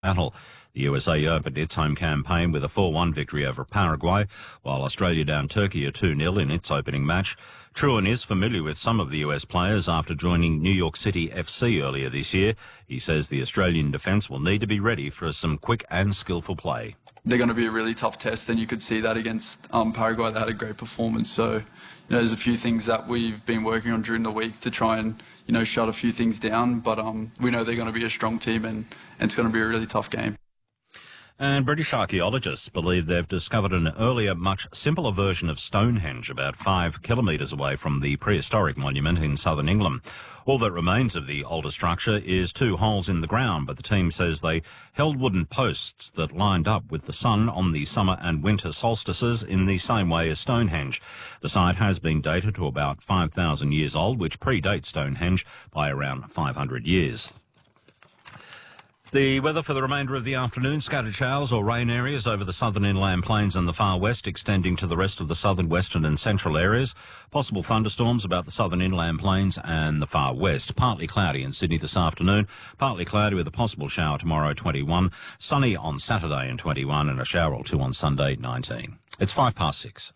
battle. The USA opened its home campaign with a 4-1 victory over Paraguay, while Australia downed Turkey a 2-0 in its opening match. Trewin is familiar with some of the US players after joining New York City FC earlier this year. He says the Australian defence will need to be ready for some quick and skillful play. They're going to be a really tough test, and you could see that against Paraguay. They had a great performance. So, there's a few things that we've been working on during the week to try and, shut a few things down. But we know they're going to be a strong team, and it's going to be a really tough game. And British archaeologists believe they've discovered an earlier, much simpler version of Stonehenge about 5 kilometres away from the prehistoric monument in southern England. All that remains of the older structure is 2 holes in the ground, but the team says they held wooden posts that lined up with the sun on the summer and winter solstices in the same way as Stonehenge. The site has been dated to about 5,000 years old, which predates Stonehenge by around 500 years. The weather for the remainder of the afternoon, scattered showers or rain areas over the southern inland plains and the far west, extending to the rest of the southern, western and central areas. Possible thunderstorms about the southern inland plains and the far west. Partly cloudy in Sydney this afternoon. Partly cloudy with a possible shower tomorrow, 21. Sunny on Saturday and 21, and a shower or 2 on Sunday, 19. It's 6:05.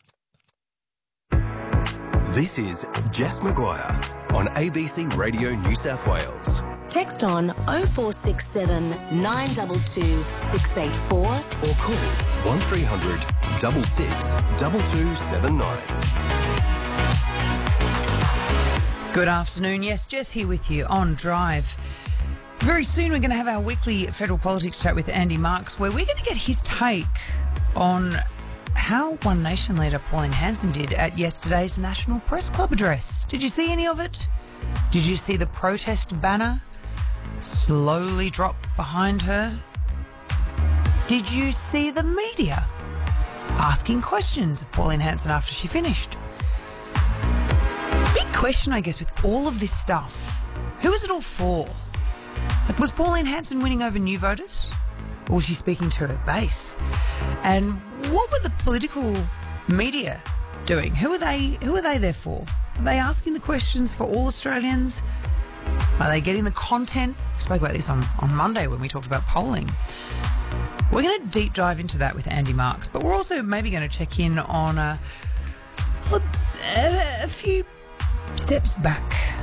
This is Jess Maguire on ABC Radio New South Wales. Text on 0467 922 684 or call 1300 66 2279. Good afternoon. Yes, Jess here with you on Drive. Very soon we're going to have our weekly federal politics chat with Andy Marks, where we're going to get his take on how One Nation leader Pauline Hanson did at yesterday's National Press Club address. Did you see any of it? Did you see the protest banner slowly drop behind her? Did you see the media asking questions of Pauline Hanson after she finished? Big question, I guess, with all of this stuff. Who is it all for? Like, was Pauline Hanson winning over new voters? Or was she speaking to her base? And what were the political media doing? Who are they there for? Are they asking the questions for all Australians? Are they getting the content? We spoke about this on Monday when we talked about polling. We're going to deep dive into that with Andy Marks, but we're also maybe going to check in on a few steps back